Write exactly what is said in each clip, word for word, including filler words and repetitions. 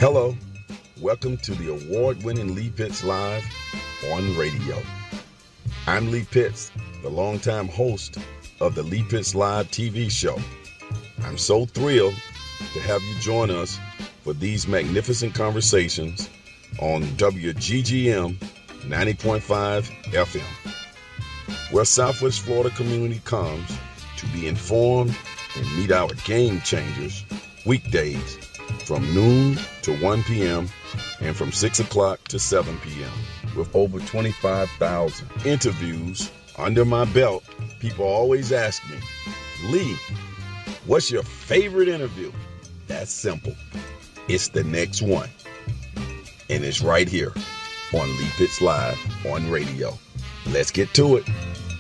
Hello, welcome to the award-winning Lee Pitts Live on radio. I'm Lee Pitts, the longtime host of the Lee Pitts Live T V show. I'm so thrilled to have you join us for these magnificent conversations on W G G M ninety point five F M, where Southwest Florida community comes to be informed and meet our game changers weekdays from noon to one p.m. and from six o'clock to seven p.m. with over twenty-five thousand interviews under my belt. People always ask me, Lee, what's your favorite interview? That's simple. It's the next one. And it's right here on Lee Pitts Live on radio. Let's get to it.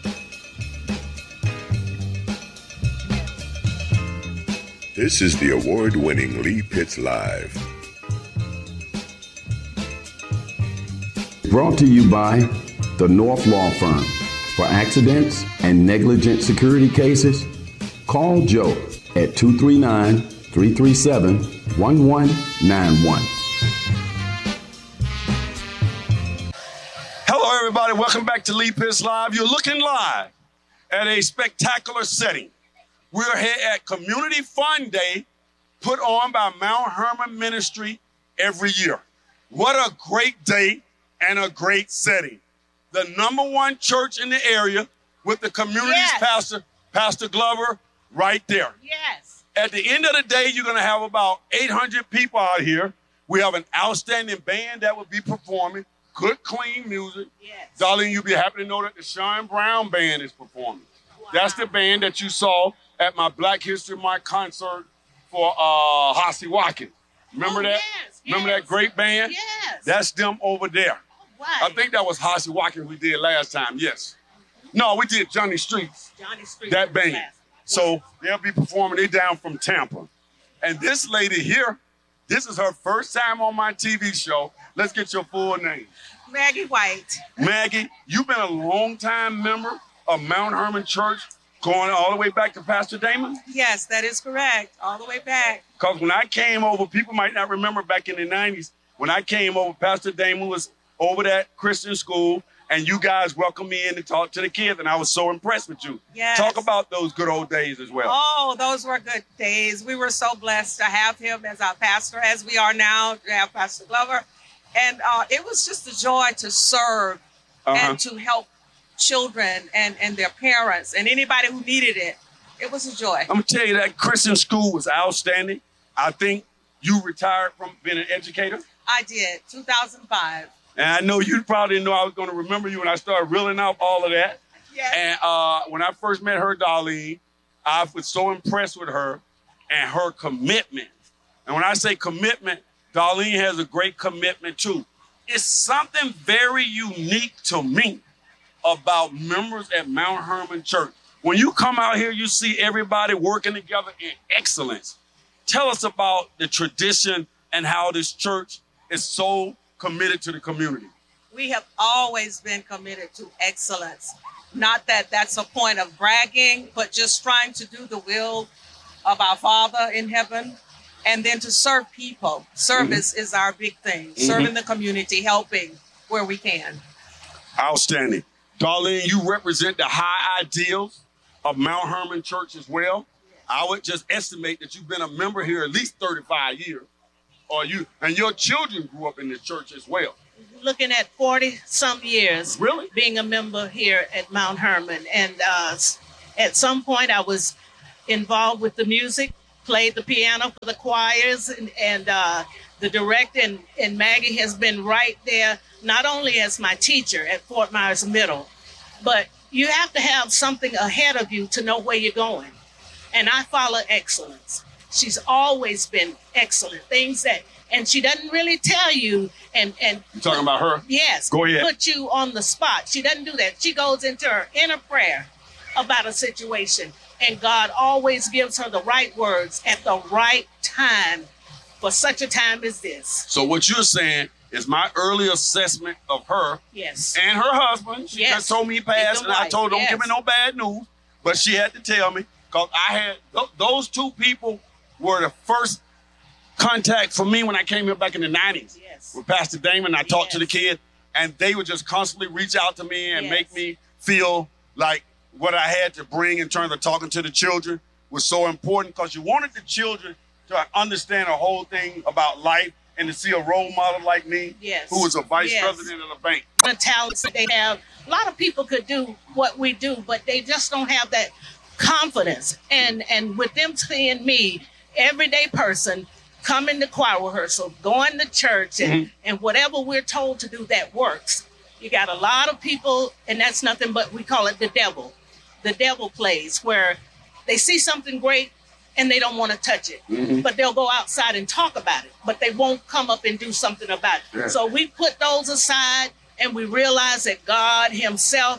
This is the award-winning Lee Pitts Live. Brought to you by the North Law Firm. For accidents and negligent security cases, call Joe at two three nine, three three seven, one one nine one. Hello, everybody. Welcome back to Lee Pitts Live. You're looking live at a spectacular setting. We're here at Community Fun Day, put on by Mount Hermon Ministry every year. What a great day and a great setting. The number one church in the area with the community's yes. pastor, Pastor Glover, right there. Yes. At the end of the day, you're going to have about eight hundred people out here. We have an outstanding band that will be performing, good, clean music. Yes. Darlene, you'll be happy to know that the Sean Brown Band is performing. Wow. That's the band that you saw at my Black History Month concert for uh, Hossie Watkins. Remember oh, that? Yes, Remember yes. that great band? Yes. That's them over there. Right. I think that was Hossie Watkins we did last time, yes. No, we did Johnny Streets, Johnny Street. that band. Last. So they'll be performing, they down from Tampa. And this lady here, this is her first time on my T V show. Let's get your full name. Maggie White. Maggie, you've been a long-time member of Mount Hermon Church, going all the way back to Pastor Damon? Yes, that is correct. All the way back. Because when I came over, people might not remember back in the nineties, when I came over, Pastor Damon was over that Christian school, and you guys welcomed me in to talk to the kids, and I was so impressed with you. Yes. Talk about those good old days as well. Oh, those were good days. We were so blessed to have him as our pastor, as we are now, to have Pastor Glover. And uh, it was just a joy to serve Uh-huh. and to help children and, and their parents and anybody who needed it. It was a joy. I'm going to tell you, that Christian school was outstanding. I think you retired from being an educator. I did, two thousand five. And I know you probably didn't know I was going to remember you when I started reeling off all of that. Yes. And uh, when I first met her, Darlene, I was so impressed with her and her commitment. And when I say commitment, Darlene has a great commitment too. It's something very unique to me about members at Mount Hermon Church. When you come out here, you see everybody working together in excellence. Tell us about the tradition and how this church is so committed to the community. We have always been committed to excellence. Not that that's a point of bragging, but just trying to do the will of our Father in heaven, and then to serve people. Service mm-hmm. is our big thing. Mm-hmm. Serving the community, helping where we can. Outstanding. Darlene, you represent the high ideals of Mount Hermon Church as well. Yes. I would just estimate that you've been a member here at least thirty-five years. Or you and your children grew up in the church as well. Looking at forty some years. Really? Being a member here at Mount Hermon. And uh, at some point I was involved with the music, played the piano for the choirs, and, and uh, the director and, and Maggie has been right there, not only as my teacher at Fort Myers Middle, but you have to have something ahead of you to know where you're going. And I follow excellence. She's always been excellent. Things that, and she doesn't really tell you and, and You talking about her? Yes. Go ahead. Put you on the spot. She doesn't do that. She goes into her inner prayer about a situation, and God always gives her the right words at the right time for such a time as this. So what you're saying is my early assessment of her Yes. and her husband. She Yes. just told me he passed, and I right. told her, don't Yes. give me no bad news. But she had to tell me, because I had, th- those two people were the first contact for me when I came here back in the nineties Yes. with Pastor Damon. I talked to the Yes. kid, and they would just constantly reach out to me and Yes. make me feel like what I had to bring in terms of talking to the children was so important, because you wanted the children to understand a whole thing about life and to see a role model like me, Yes. who was a vice Yes. president of the bank. The talents that they have. A lot of people could do what we do, but they just don't have that confidence. And and with them seeing me, everyday person, coming to choir rehearsal, going to church, and, Mm-hmm. and whatever we're told to do that works. You got a lot of people, and that's nothing but, we call it the devil. The devil plays, where they see something great and they don't want to touch it. Mm-hmm. But they'll go outside and talk about it, but they won't come up and do something about it. Yeah. So we put those aside, and we realize that God himself,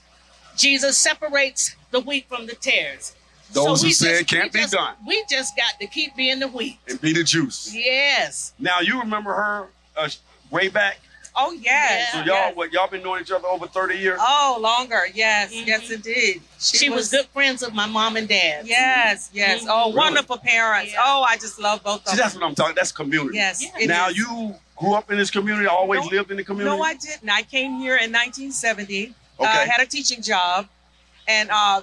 Jesus, separates the wheat from the tares. Those who we say it we can't be just- done. We just got to keep being the wheat. And be the juice. Yes. Now, you remember her uh, way back? Oh, yes. So Yeah. y'all, yes. what, y'all been knowing each other over thirty years? Oh, longer. Yes, Mhm. yes, indeed. She, was, good friends of my mom and dad. Yes, yes. Mhm. Oh, Really? wonderful parents. Yeah. Oh, I just love both See, of that's them. what I'm talking. That's community. Yes. Yeah. it Now, is. you grew up in this community, always No, lived in the community? No, I didn't. I came here in nineteen seventy. Okay. Uh, had a teaching job, and uh,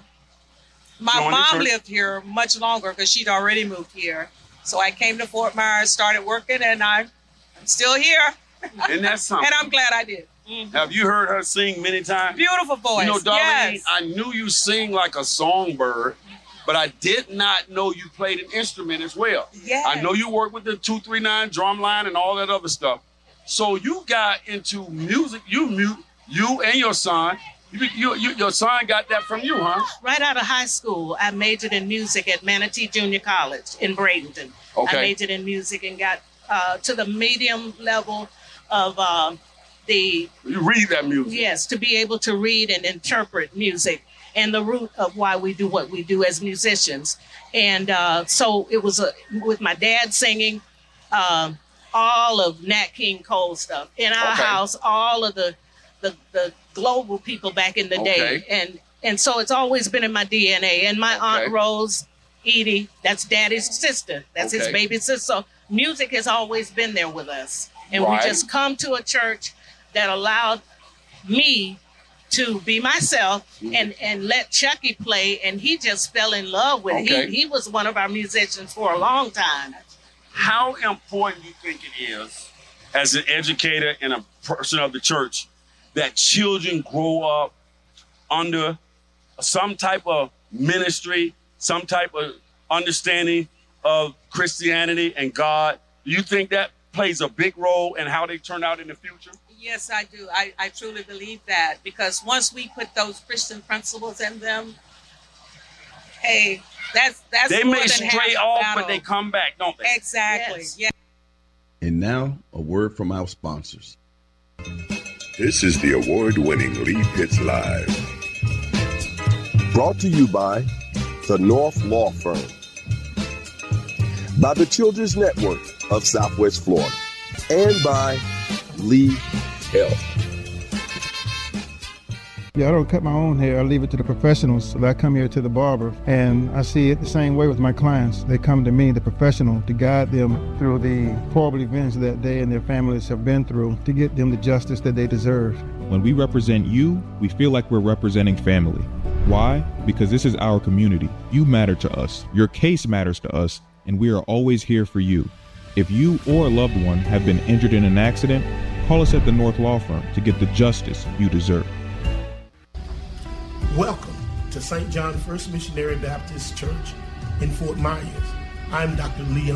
my Joined the mom church? lived here much longer because she'd already moved here. So I came to Fort Myers, started working, and I, I'm still here, And that's something. and I'm glad I did. Have you heard her sing many times? Beautiful voice. You know, Darlene, yes. I knew you sing like a songbird, but I did not know you played an instrument as well. Yes. I know you work with the two three nine drum line and all that other stuff. So you got into music. You mute you and your son. You, you, you, your son got that from you, huh? Right out of high school, I majored in music at Manatee Junior College in Bradenton. Okay. I majored in music and got uh, to the medium level of uh, the, You read that music. yes, to be able to read and interpret music, and the root of why we do what we do as musicians. And uh, so it was a, with my dad singing um, all of Nat King Cole stuff. In our Okay. house, all of the, the, the global people back in the day. Okay. And and so it's always been in my D N A. And my Okay. Aunt Rose, Edie, that's Daddy's sister. That's his Okay. baby sister. So music has always been there with us. And Right. we just come to a church that allowed me to be myself Mm-hmm. and, and let Chucky play. And he just fell in love with it. Okay. He, he was one of our musicians for a long time. How important do you think it is, as an educator and a person of the church, that children grow up under some type of ministry, some type of understanding of Christianity and God? Do you think that plays a big role in how they turn out in the future? Yes, I do. I, I truly believe that, because once we put those Christian principles in them, hey, that's that's They more may than stray half the off, battle. but they come back, don't they? Exactly. Yes. Yeah. And now, a word from our sponsors. This is the award-winning Lee Pitts Live. Brought to you by the North Law Firm, by the Children's Network of Southwest Florida, and by Lee Health. Yeah, I don't cut my own hair. I leave it to the professionals. So I come here to the barber, and I see it the same way with my clients. They come to me, the professional, to guide them through the horrible events that they and their families have been through, to get them the justice that they deserve. When we represent you, we feel like we're representing family. Why? Because this is our community. You matter to us. Your case matters to us, and we are always here for you. If you or a loved one have been injured in an accident, call us at the North Law Firm to get the justice you deserve. Welcome to Saint John First Missionary Baptist Church in Fort Myers. I'm Doctor Leon